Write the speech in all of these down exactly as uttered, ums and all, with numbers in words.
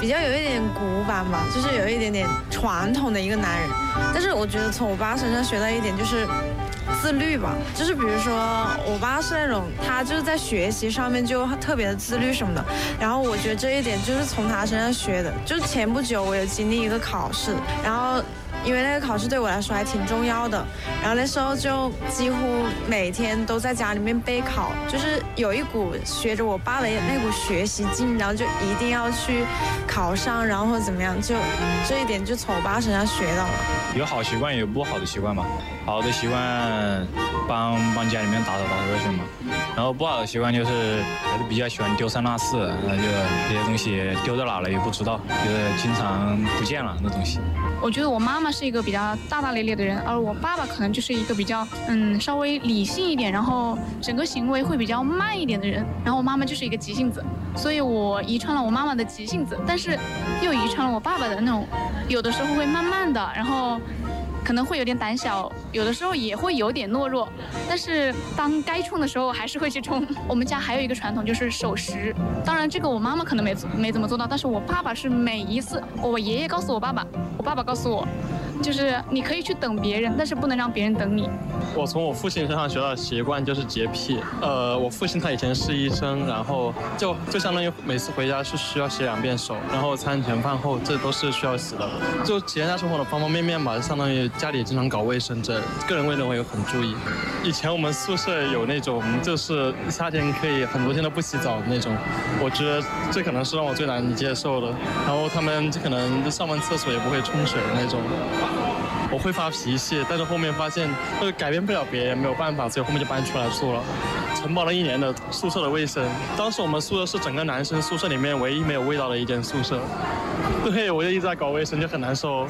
比较有一点古板吧，就是有一点点传统的一个男人。但是我觉得从我爸身上学到一点就是自律吧，就是比如说我爸是那种他就是在学习上面就特别的自律什么的，然后我觉得这一点就是从他身上学的。就是前不久我有经历一个考试，然后因为那个考试对我来说还挺重要的，然后那时候就几乎每天都在家里面备考，就是有一股学着我爸的那股学习劲，然后就一定要去考上，然后或者怎么样，就这一点就从我爸身上学到了。 有好习惯，有不好的习惯吧。好的习惯帮帮家里面打扫打扫卫生嘛，然后不好的习惯就是还是比较喜欢丢三落四，那就这些东西丢到哪了也不知道，就是经常不见了那东西。 我觉得我妈妈是一个比较大大咧咧的人，而我爸爸可能就是一个比较嗯稍微理性一点，然后整个行为会比较慢一点的人。然后我妈妈就是一个急性子，所以我遗传了我妈妈的急性子，但是又遗传了我爸爸的那种，有的时候会慢慢的，然后可能会有点胆小，有的时候也会有点懦弱，但是当该冲的时候还是会去冲。我们家还有一个传统就是守时，当然这个我妈妈可能没没怎么做到，但是我爸爸是每一次，我爷爷告诉我爸爸，我爸爸告诉我，就是你可以去等别人，但是不能让别人等你。 我从我父亲身上学到的习惯就是洁癖。呃，我父亲他以前是医生，然后就就相当于每次回家是需要洗两遍手，然后餐前饭后这都是需要洗的。就体验下生活的方方面面吧，相当于家里经常搞卫生，这个人卫生我也很注意。以前我们宿舍有那种就是夏天可以很多天都不洗澡的那种，我觉得这可能是让我最难以接受的。然后他们可能上完厕所也不会冲水的那种。我会发脾气，但是后面发现呃改变不了别人，没有办法，所以后面就搬出来住了。承包了一年的宿舍的卫生，当时我们宿舍是整个男生宿舍里面唯一没有味道的一间宿舍。对，我就一直在搞卫生，就很难受。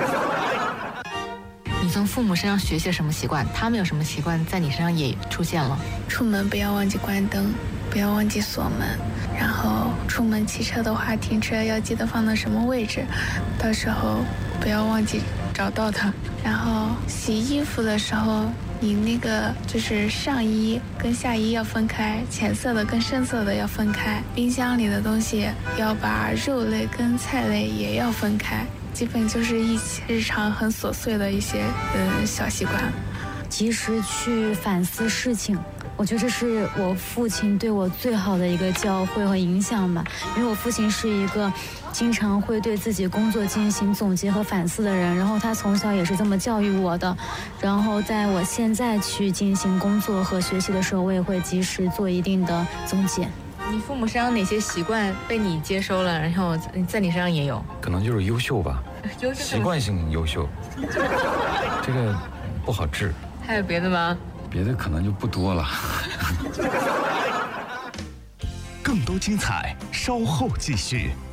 你从父母身上学些什么习惯？他们有什么习惯在你身上也出现了？ 出门不要忘记关灯，不要忘记锁门，然后出门骑车的话，停车要记得放到什么位置，到时候不要忘记找到它。然后洗衣服的时候，你那个就是上衣跟下衣要分开，浅色的跟深色的要分开。冰箱里的东西要把肉类跟菜类也要分开。基本就是一起日常很琐碎的一些嗯小习惯。 及时去反思事情，我觉得这是我父亲对我最好的一个教诲和影响吧。因为我父亲是一个经常会对自己工作进行总结和反思的人，然后他从小也是这么教育我的。然后在我现在去进行工作和学习的时候，我也会及时做一定的总结。 你父母身上哪些习惯被你接收了，然后在你身上也有？ 可能就是优秀吧， 优秀， 习惯性优秀，这个不好治。 还有别的吗？ 别的可能就不多了。 更多精彩，稍后继续。